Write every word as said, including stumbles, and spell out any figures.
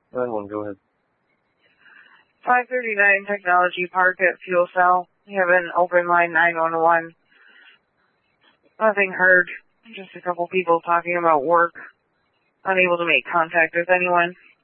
nine one, go ahead. five thirty-nine Technology Park at Fuel Cell. You have an open line nine one one. Nothing heard. Just a couple people talking about work. Unable to make contact with anyone.